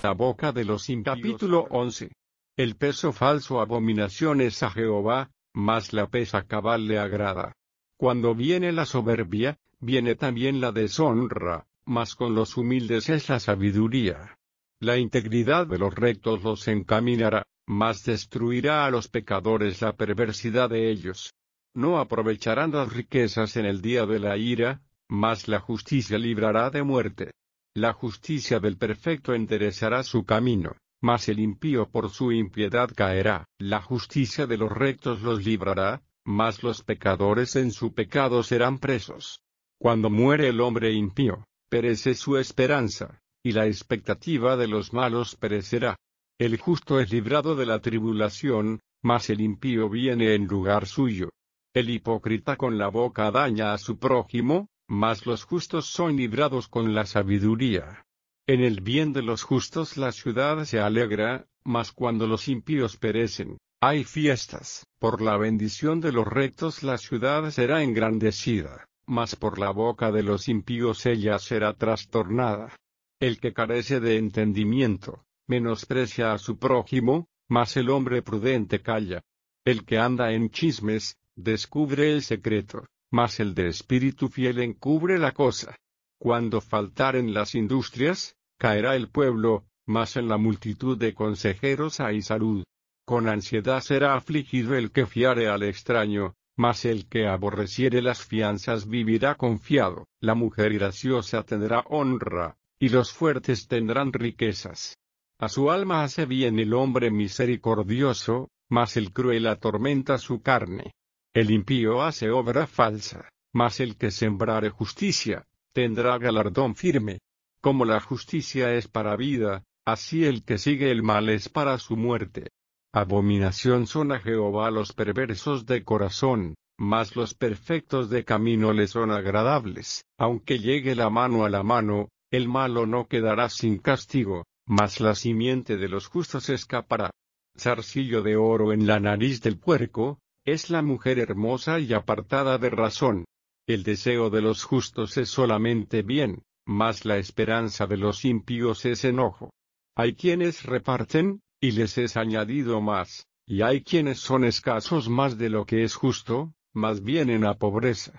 La boca de los impíos. Capítulo 11. El peso falso abominación es a Jehová, mas la pesa cabal le agrada. Cuando viene la soberbia, viene también la deshonra, mas con los humildes es la sabiduría. La integridad de los rectos los encaminará, mas destruirá a los pecadores la perversidad de ellos. No aprovecharán las riquezas en el día de la ira, mas la justicia librará de muerte. La justicia del perfecto enderezará su camino, mas el impío por su impiedad caerá. La justicia de los rectos los librará, mas los pecadores en su pecado serán presos. Cuando muere el hombre impío, perece su esperanza, y la expectativa de los malos perecerá. El justo es librado de la tribulación, mas el impío viene en lugar suyo. El hipócrita con la boca daña a su prójimo, mas los justos son librados con la sabiduría. En el bien de los justos la ciudad se alegra, mas cuando los impíos perecen, hay fiestas. Por la bendición de los rectos la ciudad será engrandecida, mas por la boca de los impíos ella será trastornada. El que carece de entendimiento, menosprecia a su prójimo, mas el hombre prudente calla. El que anda en chismes, descubre el secreto, mas el de espíritu fiel encubre la cosa. Cuando faltaren las industrias, caerá el pueblo, mas en la multitud de consejeros hay salud. Con ansiedad será afligido el que fiare al extraño, mas el que aborreciere las fianzas vivirá confiado. La mujer graciosa tendrá honra, y los fuertes tendrán riquezas. A su alma hace bien el hombre misericordioso, mas el cruel atormenta su carne. El impío hace obra falsa, mas el que sembrare justicia, tendrá galardón firme. Como la justicia es para vida, así el que sigue el mal es para su muerte. Abominación son a Jehová los perversos de corazón, mas los perfectos de camino le son agradables. Aunque llegue la mano a la mano, el malo no quedará sin castigo, mas la simiente de los justos escapará. Zarcillo de oro en la nariz del puerco, es la mujer hermosa y apartada de razón. El deseo de los justos es solamente bien, mas la esperanza de los impíos es enojo. Hay quienes reparten, y les es añadido más, y hay quienes son escasos más de lo que es justo, mas vienen a pobreza.